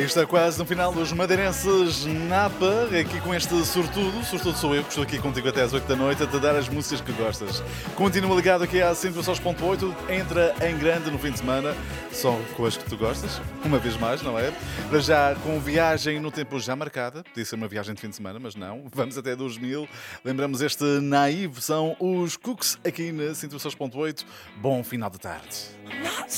está quase no final dos Madeirenses Napa, aqui com este sortudo sou eu, que estou aqui contigo até às 8 da noite a te dar as músicas que gostas. Continua ligado aqui à 106.8, entra em grande no fim de semana, só com as que tu gostas, uma vez mais, não é? Para já com viagem no tempo já marcada, podia ser uma viagem de fim de semana, mas não, vamos até 2000, lembramos este Naive, são os Cooks aqui na 106.8, bom final de tarde.